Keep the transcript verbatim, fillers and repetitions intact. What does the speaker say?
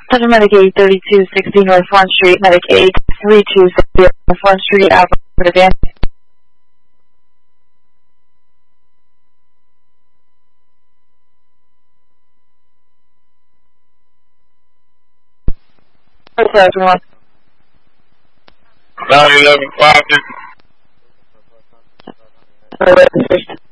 Center Medicaid thirty-two sixty North Front Street, Medicaid thirty-two sixty North Front Street, Alpha Van. What's up, everyone? nine eleven five fifty.